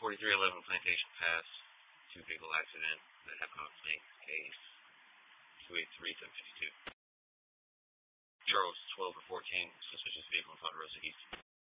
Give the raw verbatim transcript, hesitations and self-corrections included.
forty-three eleven Plantation Pass, two vehicle accident that happened on Plank case, two eight three seven five two. Charles twelve or fourteen, suspicious vehicle in Ponderosa East.